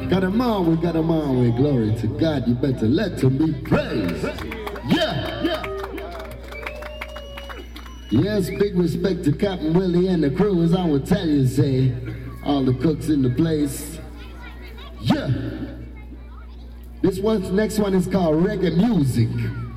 Got him on, we got him on, we glory to God. You better let him be praised. Yeah. Yes, big respect to Captain Willie and the crew, as I would tell you, say, all the cooks in the place. Yeah. Next one is called Reggae Music.